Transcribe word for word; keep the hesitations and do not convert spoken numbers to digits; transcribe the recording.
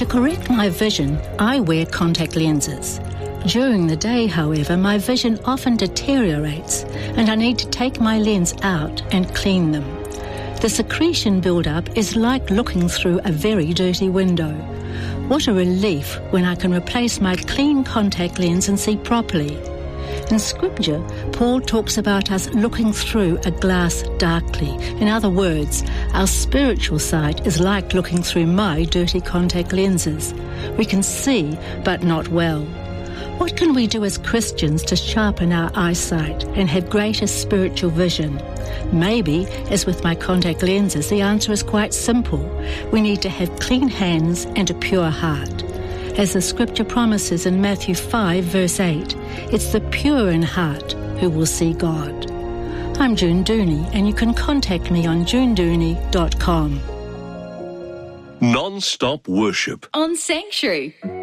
To correct my vision, I wear contact lenses. During the day, however, my vision often deteriorates and I need to take my lens out and clean them. The secretion build-up is like looking through a very dirty window. What a relief when I can replace my clean contact lens and see properly. In Scripture, Paul talks about us looking through a glass darkly. In other words, our spiritual sight is like looking through my dirty contact lenses. We can see, but not well. What can we do as Christians to sharpen our eyesight and have greater spiritual vision? Maybe, as with my contact lenses, the answer is quite simple. We need to have clean hands and a pure heart. As the Scripture promises in Matthew five, verse eight, it's the pure in heart who will see God. I'm June Dooney, and you can contact me on june dooney dot com. Non-stop worship on Sanctuary.